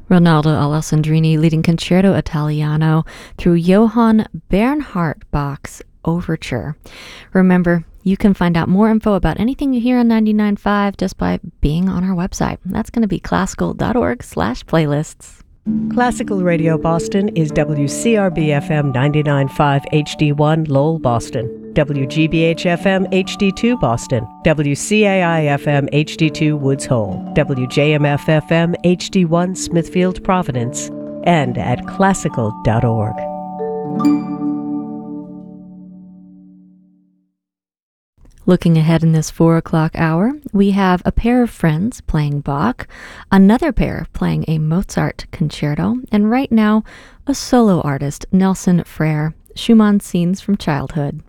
Ronaldo Alessandrini leading Concerto Italiano through Johann Bernhard Bach's Overture. Remember, you can find out more info about anything you hear on 99.5 just by being on our website. That's going to be classical.org/playlists. Classical Radio Boston is WCRB-FM 99.5 HD1 Lowell, Boston, WGBH-FM HD2 Boston, WCAI-FM HD2 Woods Hole, WJMF-FM HD1 Smithfield, Providence, and at classical.org. Looking ahead in this 4 o'clock hour, we have a pair of friends playing Bach, another pair playing a Mozart concerto, and right now, a solo artist, Nelson Frere, Schumann Scenes from Childhood.